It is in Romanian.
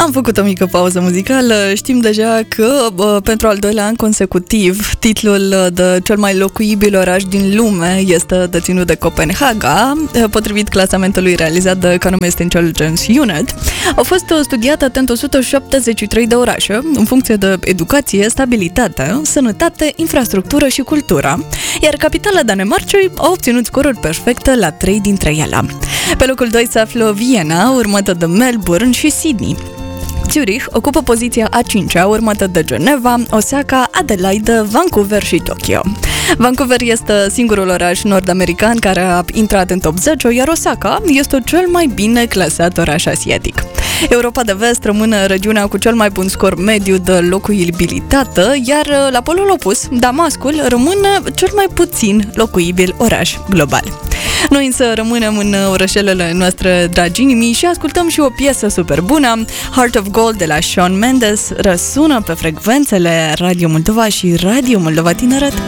Am făcut o mică pauză muzicală. Știm deja că pentru al doilea an consecutiv titlul de cel mai locuibil oraș din lume este deținut de Copenhaga. Potrivit clasamentului realizat de Economist Intelligence Unit, au fost studiate atent 173 de orașe în funcție de educație, stabilitate, sănătate, infrastructură și cultură, iar capitala Danemarcei a obținut scoruri perfecte la 3 dintre ele. Pe locul 2 se află Viena, urmată de Melbourne și Sydney. Zurich ocupă poziția a 5-a, urmată de Geneva, Osaka, Adelaide, Vancouver și Tokyo. Vancouver este singurul oraș nord-american care a intrat în top 10, iar Osaka este cel mai bine clasat oraș asiatic. Europa de Vest rămâne regiunea cu cel mai bun scor mediu de locuibilitate, iar la polul opus, Damascul rămâne cel mai puțin locuibil oraș global. Noi însă rămânem în orășelele noastre, dragi inimii, și ascultăm și o piesă super bună, Heart of Gold de la Shawn Mendes, răsună pe frecvențele Radio Moldova și Radio Moldova Tineret.